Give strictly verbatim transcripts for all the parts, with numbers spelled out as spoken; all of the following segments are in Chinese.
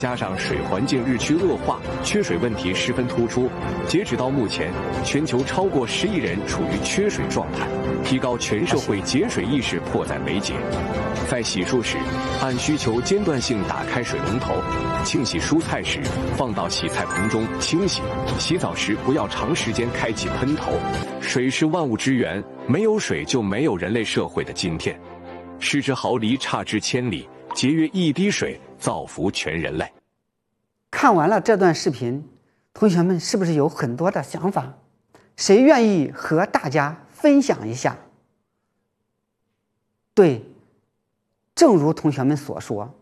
加上水环境日趋恶化，缺水问题十分突出。截止到目前，全球超过十亿人处于缺水状态，提高全社会节水意识迫在眉睫。在洗漱时，按需求间断性打开水龙头；清洗蔬菜时，放到洗菜盆中清洗；洗澡时不要长时间开启喷头。水是万物之源，没有水就没有人类社会的今天。失之毫厘，差之千里，节约一滴水，造福全人类。 看完了这段视频，同学们是不是有很多的想法？谁愿意和大家分享一下？对，正如同学们所说，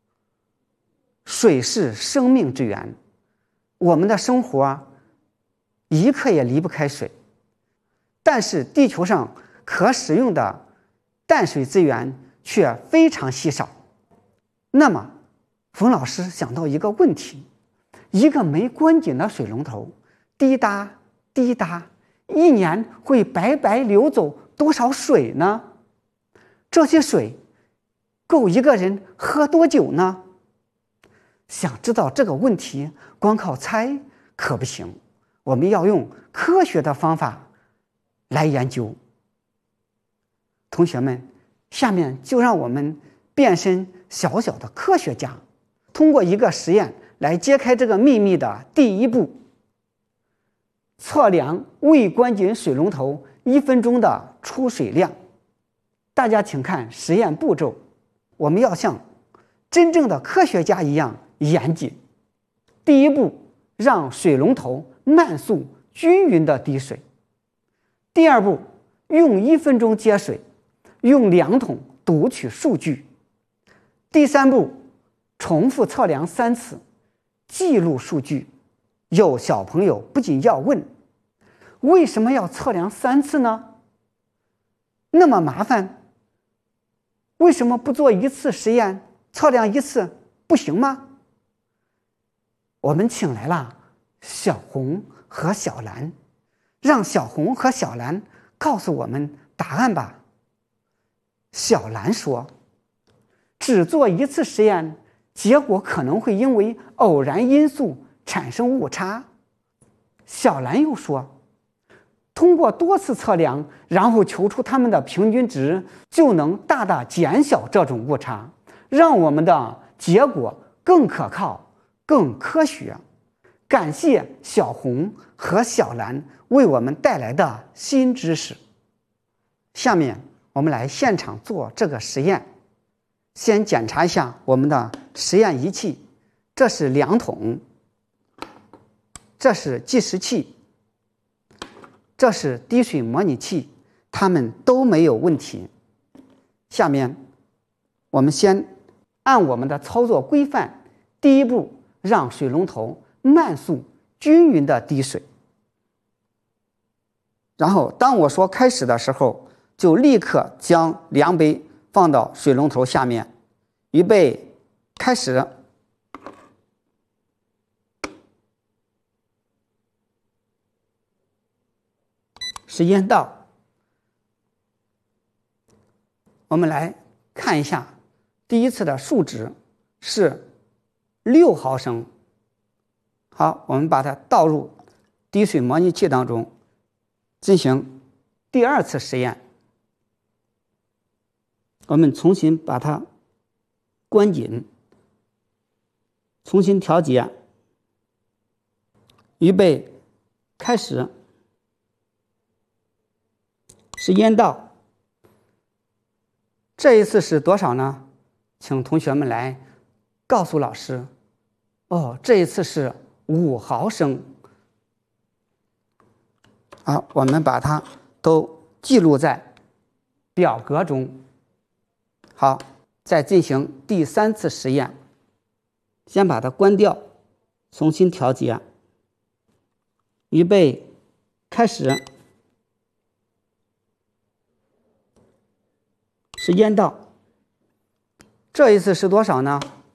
水是生命之源，我们的生活一刻也离不开水。但是地球上可使用的淡水资源却非常稀少。那么冯老师想到一个问题，一个没关紧的水龙头，滴答滴答，一年会白白流走多少水呢？这些水够一个人喝多久呢？想知道这个问题，光靠猜可不行，我们要用科学的方法来研究。同学们，下面就让我们变身小小的科学家，通过一个实验来揭开这个秘密的第一步：测量未关紧水龙头一分钟的出水量。大家请看实验步骤，我们要像真正的科学家一样严谨。第一步，让水龙头慢速均匀的滴水。第二步，用一分钟接水，用量筒读取数据。第三步，重复测量三次，记录数据。有小朋友不仅要问，为什么要测量三次呢？那么麻烦，为什么不做一次实验，测量一次不行吗？我们请来了小红和小蓝，让小红和小蓝告诉我们答案吧。小蓝说，只做一次实验，结果可能会因为偶然因素产生误差。小蓝又说，通过多次测量，然后求出它们的平均值，就能大大减小这种误差，让我们的结果更可靠、更科学。感谢小红和小蓝为我们带来的新知识。下面我们来现场做这个实验。先检查一下我们的实验仪器，这是量筒，这是计时器，这是滴水模拟器，它们都没有问题。下面我们先按我们的操作规范，第一步，让水龙头慢速均匀的滴水。然后当我说开始的时候，就立刻将量杯放到水龙头下面，预备开始。时间到，我们来看一下，第一次的数值是六毫升。好，我们把它倒入滴水模拟器当中，进行第二次实验。我们重新把它关紧，重新调节，预备开始。时间到，这一次是多少呢？请同学们来告诉老师。哦，这一次是五毫升。好，我们把它都记录在表格中。好，再进行第三次实验。先把它关掉，重新调节，预备开始。时间到，这一次是多少呢？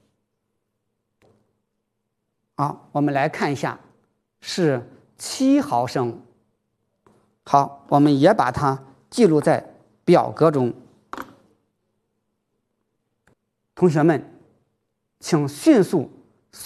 好，我们来看一下，是七毫升。好，我们也把它记录在表格中。同学们，请迅速